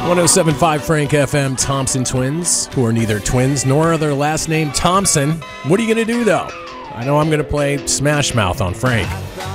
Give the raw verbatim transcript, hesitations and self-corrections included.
one oh seven point five Frank F M, Thompson twins, who are neither twins nor are their last name Thompson. What are you going to do, though? I know I'm going to play Smash Mouth on Frank.